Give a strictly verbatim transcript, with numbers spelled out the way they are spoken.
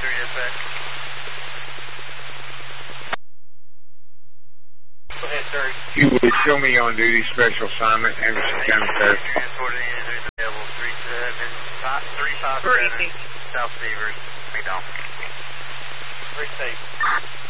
three dispatch. Go ahead, sir. You would show me on duty special assignment, Anderson County Fair. Transported in available three seven three five seven South Beavers, McDonald. Very safe.